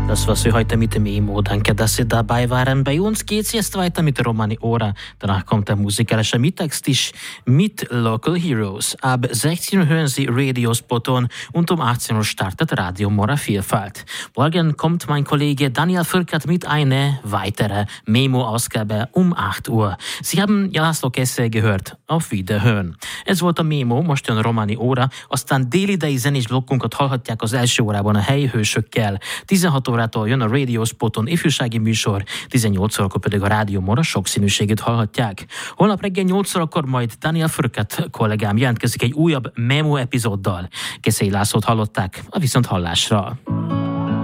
Das, was wir heute mit dem Memo, danke, dass Sie dabei waren. Bei uns geht's jetzt weiter mit Romani Ora. Danach kommt der musikalische Mittagstisch mit Local Heroes. Ab 16 Uhr hören Sie Radiospoton und um 18 Uhr startet Radio Mora Vielfalt. Morgen kommt mein Kollege Daniel Fürkert mit einer weiteren Memo-Ausgabe um 8 Uhr. Sie haben Jászló Keszthely gehört. Auf Wiederhören. Ez volt a Memo, most jön Romani Óra, aztán délidei zenés blokkunkat hallhatják az első órában a helyi hősökkel. 16 órától jön a Radio Spoton ifjúsági műsor, 18 órakor pedig a Rádió Mora sokszínűségét hallhatják. Holnap reggel 8 órakor majd Daniel Fürkert kollégám jelentkezik egy újabb Memo epizóddal. Keszthely Lászlót hallották, a viszonthallásra.